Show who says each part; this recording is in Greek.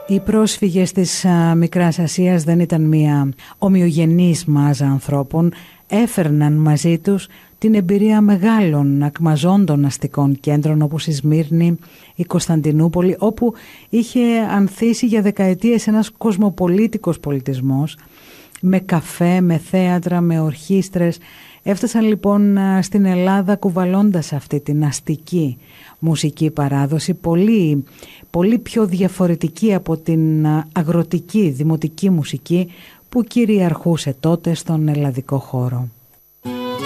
Speaker 1: Οι πρόσφυγες της Μικράς Ασίας δεν ήταν μια ομοιογενής μάζα ανθρώπων. Έφερναν μαζί τους την εμπειρία μεγάλων ακμαζόντων αστικών κέντρων όπως η Σμύρνη, η Κωνσταντινούπολη, όπου είχε ανθίσει για δεκαετίες ένας κοσμοπολίτικος πολιτισμός, με καφέ, με θέατρα, με ορχήστρες. Έφτασαν λοιπόν στην Ελλάδα κουβαλώντας αυτή την αστική μουσική παράδοση, πολύ πιο διαφορετική από την αγροτική δημοτική μουσική που κυριαρχούσε τότε στον ελλαδικό χώρο.